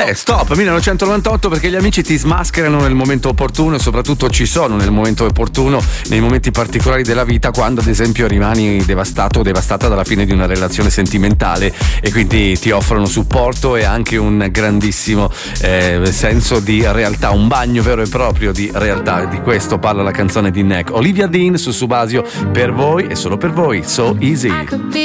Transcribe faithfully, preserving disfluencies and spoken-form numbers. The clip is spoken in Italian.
Eh, stop, millenovecentonovantotto, perché gli amici ti smascherano nel momento opportuno e soprattutto ci sono nel momento opportuno, nei momenti particolari della vita, quando ad esempio rimani devastato o devastata dalla fine di una relazione sentimentale, e quindi ti offrono supporto e anche un grandissimo eh, senso di realtà, un bagno vero e proprio di realtà. Di questo parla la canzone di Neck. Olivia Dean su Subasio, per voi e solo per voi, So Easy.